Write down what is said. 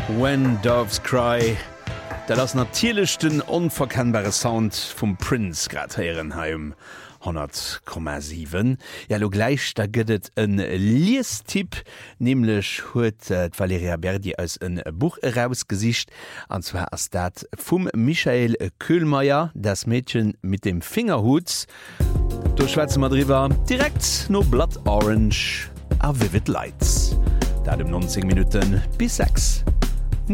When Doves Cry, dat ass natierlechten onverkennbare Sound vum Prince grad Herrenheim 100,7. Ja lo gleich da gëtt en Liestipp, nämlich huet Valeria Berdi als een Buch herausgesicht, anzwer ass dat vum Michael Köhlmeier, das Mädchen mit dem Fingerhut. Do Schweizer Madriver direkt no Blood Orange a Vivid Lights. Da dem 19 Minuten bis 6.